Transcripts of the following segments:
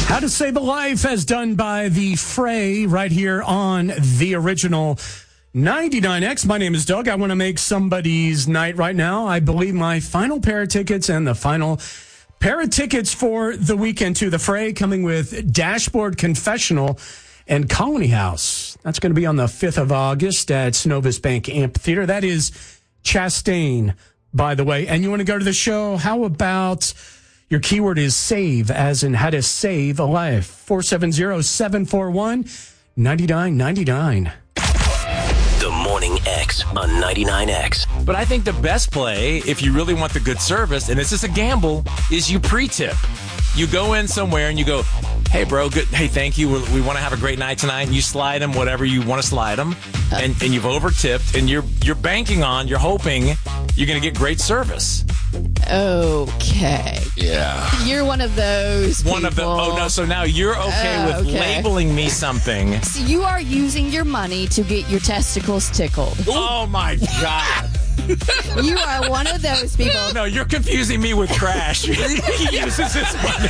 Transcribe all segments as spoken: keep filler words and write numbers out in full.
How to Save a Life, as done by The Fray, right here on the original ninety-nine X. My name is Doug. I want to make somebody's night right now. I believe my final pair of tickets and the final pair of tickets for the weekend to The Fray, coming with Dashboard Confessional and Colony House. That's going to be on the fifth of August at Synovus Bank Amphitheater. That is Chastain, by the way. And you want to go to the show? How about... your keyword is save, as in how to save a life. four seven zero, seven four one, nine nine nine nine. The Morning X on ninety-nine X. But I think the best play, if you really want the good service, and this is a gamble, is you pre-tip. You go in somewhere and you go, hey, bro, good. Hey, thank you. We, we want to have a great night tonight. And you slide them whatever you want to slide them. And, and you've over-tipped. And you're, you're banking on, you're hoping you're going to get great service. Okay. Yeah. You're one of those people. One of the, oh, no. So now you're okay Oh, with okay. labeling me something. So you are using your money to get your testicles tickled. Oh, my God. You are one of those people. No, you're confusing me with Crash. He uses his money.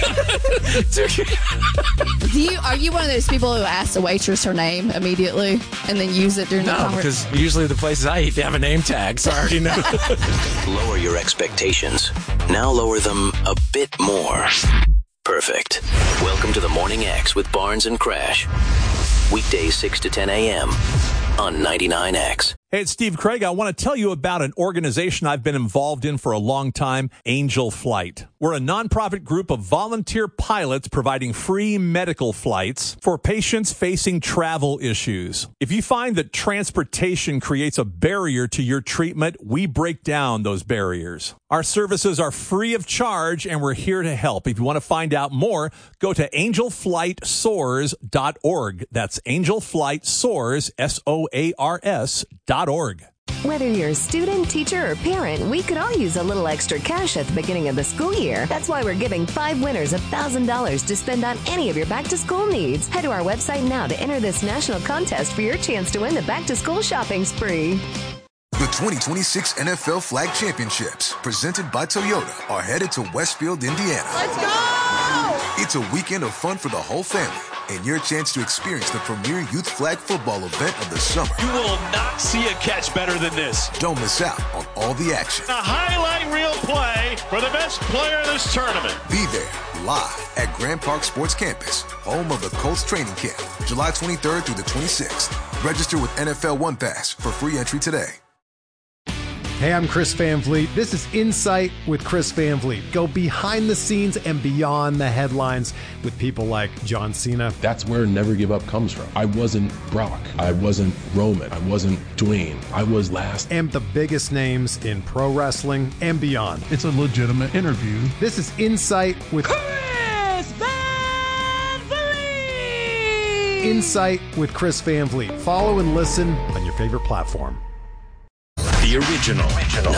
Do you, are you one of those people who asks the waitress her name immediately and then use it during the No, conversation? because usually the places I eat, they have a name tag, so I already know. Lower your expectations. Now lower them a bit more. Perfect. Welcome to the Morning X with Barnes and Crash. Weekdays six to ten a.m. on ninety-nine X. Hey, it's Steve Craig. I want to tell you about an organization I've been involved in for a long time, Angel Flight. We're a nonprofit group of volunteer pilots providing free medical flights for patients facing travel issues. If you find that transportation creates a barrier to your treatment, we break down those barriers. Our services are free of charge, and we're here to help. If you want to find out more, go to angel flight soars dot org. That's Angel Flight Soars, S O A R S, dot org. Whether you're a student, teacher, or parent, we could all use a little extra cash at the beginning of the school year. That's why we're giving five winners one thousand dollars to spend on any of your back-to-school needs. Head to our website now to enter this national contest for your chance to win the back-to-school shopping spree. The twenty twenty-six N F L Flag Championships, presented by Toyota, are headed to Westfield, Indiana. Let's go! It's a weekend of fun for the whole family, and your chance to experience the premier youth flag football event of the summer. You will not see a catch better than this. Don't miss out on all the action. A highlight reel play for the best player in this tournament. Be there live at Grand Park Sports Campus, home of the Colts training camp, July twenty-third through the twenty-sixth. Register with N F L One Pass for free entry today. Hey, I'm Chris Van Vliet. This is Insight with Chris Van Vliet. Go behind the scenes and beyond the headlines with people like John Cena. That's where Never Give Up comes from. I wasn't Brock. I wasn't Roman. I wasn't Dwayne. I was last. And the biggest names in pro wrestling and beyond. It's a legitimate interview. This is Insight with Chris Van Vliet! Insight with Chris Van Vliet. Follow and listen on your favorite platform. The original, original.